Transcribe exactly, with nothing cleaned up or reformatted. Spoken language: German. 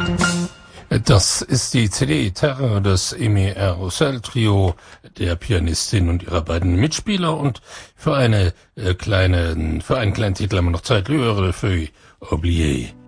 Das ist die C D Terre des Aimé R. Roussel Trio, der Pianistin und ihrer beiden Mitspieler, und für eine äh, kleine, für einen kleinen Titel haben wir noch Zeit. Le Feuille oubliée.